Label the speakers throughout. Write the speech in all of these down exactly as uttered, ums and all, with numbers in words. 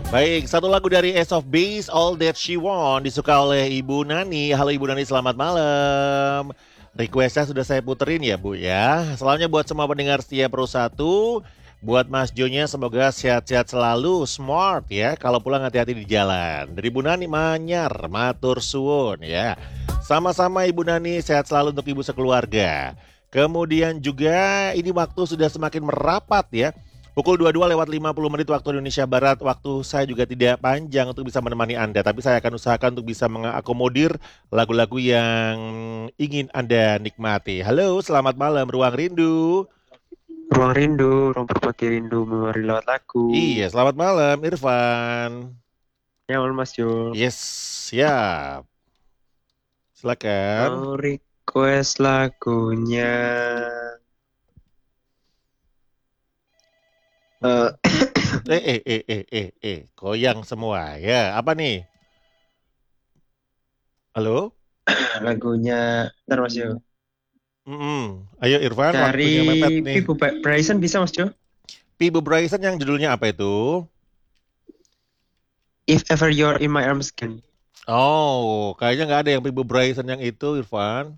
Speaker 1: Baik, satu lagu dari Ace of Base, All That She Want, disuka oleh Ibu Nani. Halo Ibu Nani, selamat malam. Requestnya sudah saya puterin ya Bu ya. Selanjutnya buat semua pendengar setia Pro satu, buat Mas Jonya semoga sehat-sehat selalu, smart ya. Kalau pulang hati-hati di jalan. Dari Ibu Nani Manyar, matur suwun ya. Sama-sama Ibu Nani, sehat selalu untuk Ibu sekeluarga. Kemudian juga ini waktu sudah semakin merapat ya. Pukul dua puluh dua lewat lima puluh menit waktu Indonesia Barat. Waktu saya juga tidak panjang untuk bisa menemani Anda, tapi saya akan usahakan untuk bisa mengakomodir lagu-lagu yang ingin Anda nikmati. Halo, selamat malam Ruang Rindu.
Speaker 2: Ruang rindu, ruang berbagi rindu, memori lewat lagu.
Speaker 1: Iya, selamat malam Irfan.
Speaker 2: Ya, Mal, Mas Jo.
Speaker 1: Yes, siap. Silakan.
Speaker 2: Mau request lagunya. eh
Speaker 1: Eh, eh, eh, eh, eh, eh, goyang semua ya. Apa nih? Halo?
Speaker 2: lagunya, ntar Mas Jo.
Speaker 1: Mm-mm. Ayo Irfan,
Speaker 2: Dari
Speaker 1: waktunya mepet nih.
Speaker 2: Pibu Bryson bisa Mas Jo?
Speaker 1: Pibu Bryson yang judulnya apa itu?
Speaker 2: If ever you're in my arms again.
Speaker 1: Oh, kayaknya nggak ada yang Pibu Bryson yang itu, Irfan.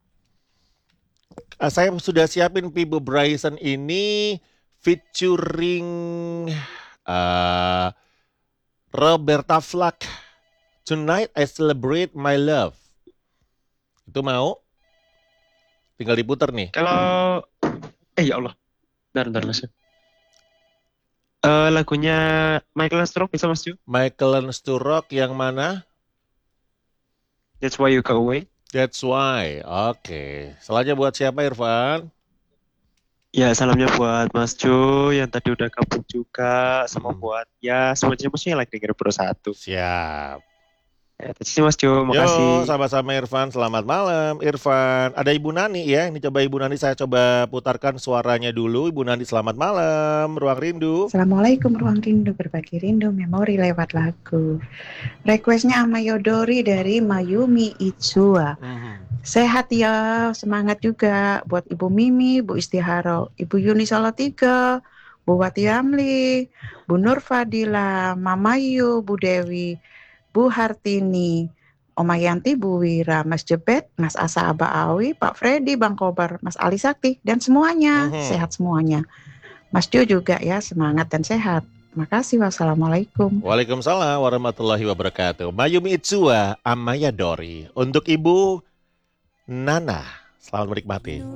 Speaker 1: Ah, saya sudah siapin Pibu Bryson ini featuring uh, Roberta Flack. Tonight I Celebrate My Love. Itu mau? Tinggal diputer nih.
Speaker 2: Kalau, eh ya Allah, ntar ntar Mas Jo. Eh, lagunya Michael Stroke bisa Mas Jo?
Speaker 1: Michael Sturrock yang mana?
Speaker 2: That's why you go away.
Speaker 1: That's why. Oke. Selanjutnya buat siapa, Irfan?
Speaker 2: Ya, salamnya buat Mas Jo yang tadi udah gabung juga, sama
Speaker 1: Hmm,
Speaker 2: buat ya semuanya musuhnya like denger Pro satu.
Speaker 1: siap.
Speaker 2: Ya, terima kasih Mas Jo,
Speaker 1: Yo,
Speaker 2: makasih.
Speaker 1: sama-sama Irfan. Selamat malam, Irfan. Ada Ibu Nani ya. Ini coba Ibu Nani saya coba putarkan suaranya dulu. Ibu Nani, selamat malam. Ruang Rindu.
Speaker 3: Assalamualaikum Ruang Rindu, berbagi rindu memori lewat lagu. Requestnya Amayodori dari Mayumi Izuwa.
Speaker 1: Mhm.
Speaker 3: Sehat ya, semangat juga buat Ibu Mimi, Bu Istiharo, Ibu Yuni Salatiga, Bu Wati Amli, Bu Nur Fadila, Mama Yu, Bu Dewi, Bu Hartini, Oma Yanti, Bu Wira, Mas Jebet, Mas Asa Aba Awi, Pak Freddy, Bang Kobar, Mas Ali Sakti, dan semuanya,
Speaker 1: Mhm.
Speaker 3: sehat semuanya. Mas Jo juga ya, semangat dan sehat. Makasih, wassalamualaikum.
Speaker 1: Waalaikumsalam warahmatullahi wabarakatuh. Mayumi Itsuwa Amaya Dori. Untuk Ibu Nana, selamat menikmati.